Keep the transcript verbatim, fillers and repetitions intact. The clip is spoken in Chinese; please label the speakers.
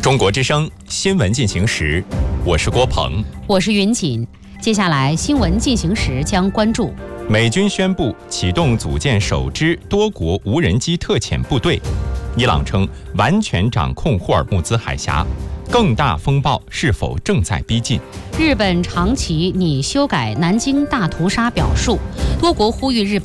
Speaker 1: 中国之声新闻进行时，我是郭鹏，
Speaker 2: 我是云锦。接下来新闻进行时将关注：
Speaker 1: 美军宣布启动组建首支多国无人机特遣部队；伊朗称完全掌控霍尔木兹海峡，更大风暴是否正在逼近？
Speaker 2: 日本长崎拟修改南京大屠杀表述，多国呼吁日本